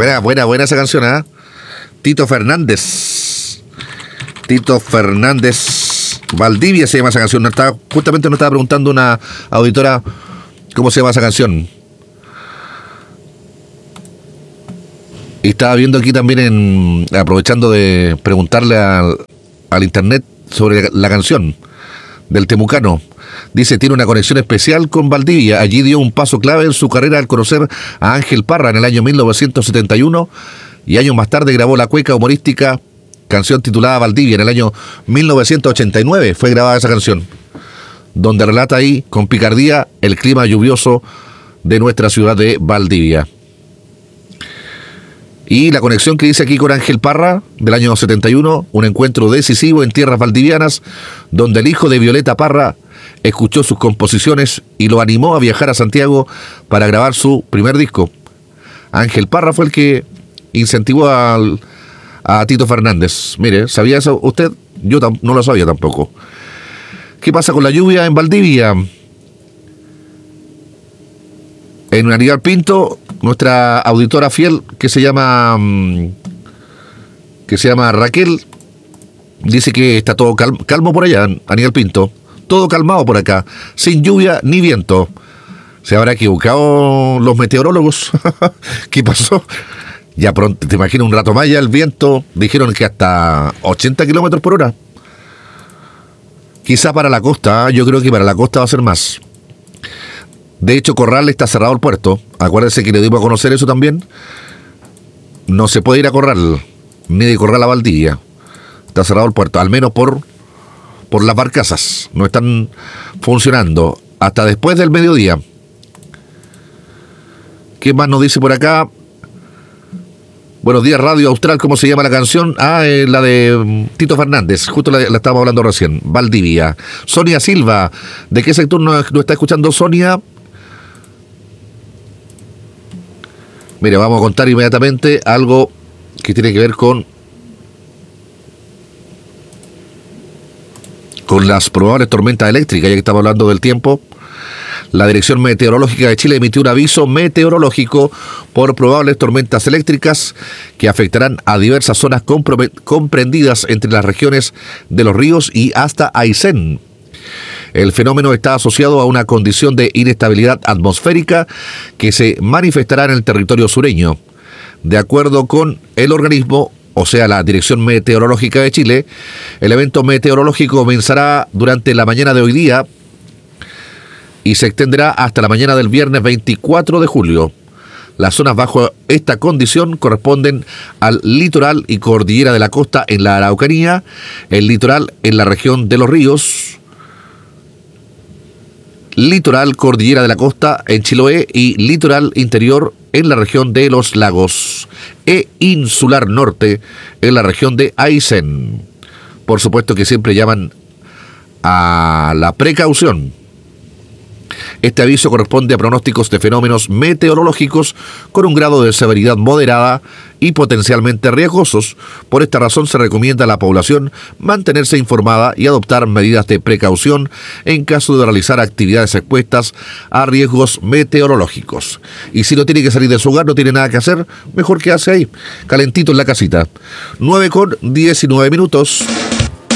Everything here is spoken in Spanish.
Buena esa canción, ¿eh? Tito Fernández. Valdivia se llama esa canción. Justamente nos estaba preguntando una auditora cómo se llama esa canción. Y estaba viendo aquí también, aprovechando de preguntarle al internet sobre la canción del temucano. Dice, tiene una conexión especial con Valdivia. Allí dio un paso clave en su carrera al conocer a Ángel Parra en el año 1971 y años más tarde grabó la cueca humorística canción titulada Valdivia. En el año 1989 fue grabada esa canción, donde relata ahí con picardía el clima lluvioso de nuestra ciudad de Valdivia. Y la conexión que dice aquí con Ángel Parra del año 71, un encuentro decisivo en tierras valdivianas, donde el hijo de Violeta Parra escuchó sus composiciones y lo animó a viajar a Santiago para grabar su primer disco. Ángel Parra fue el que incentivó a Tito Fernández. Mire, ¿sabía eso usted? Yo no lo sabía tampoco. ¿Qué pasa con la lluvia en Valdivia? En Aníbal Pinto, nuestra auditora fiel, que se llama Raquel, dice que está todo calmo por allá, Aníbal Pinto. Todo calmado por acá, sin lluvia ni viento. ¿Se habrá equivocado los meteorólogos? ¿Qué pasó? Ya pronto, te imaginas, un rato más ya el viento, dijeron que hasta 80 kilómetros por hora. Quizá para la costa, yo creo que para la costa va a ser más. De hecho, Corral está cerrado el puerto. Acuérdense que le dimos a conocer eso también. No se puede ir a Corral, ni de Corral a Valdivia. Está cerrado el puerto, al menos por las barcazas. No están funcionando hasta después del mediodía. ¿Qué más nos dice por acá? Buenos días, Radio Austral, ¿cómo se llama la canción? La de Tito Fernández, justo la estábamos hablando recién, Valdivia. Sonia Silva, ¿de qué sector nos está escuchando Sonia? Mire, vamos a contar inmediatamente algo que tiene que ver con las probables tormentas eléctricas, ya que estamos hablando del tiempo. La Dirección Meteorológica de Chile emitió un aviso meteorológico por probables tormentas eléctricas que afectarán a diversas zonas comprendidas entre las regiones de Los Ríos y hasta Aysén. El fenómeno está asociado a una condición de inestabilidad atmosférica que se manifestará en el territorio sureño. De acuerdo con el organismo, o sea, la Dirección Meteorológica de Chile, el evento meteorológico comenzará durante la mañana de hoy día y se extenderá hasta la mañana del viernes 24 de julio. Las zonas bajo esta condición corresponden al litoral y cordillera de la costa en la Araucanía, el litoral en la región de Los Ríos, litoral cordillera de la costa en Chiloé y litoral interior en la región de Los Lagos e insular norte en la región de Aysén. Por supuesto que siempre llaman a la precaución. Este aviso corresponde a pronósticos de fenómenos meteorológicos con un grado de severidad moderada y potencialmente riesgosos. Por esta razón se recomienda a la población mantenerse informada y adoptar medidas de precaución en caso de realizar actividades expuestas a riesgos meteorológicos. Y si no tiene que salir de su hogar, no tiene nada que hacer, mejor quedarse ahí, calentito en la casita. 9:19.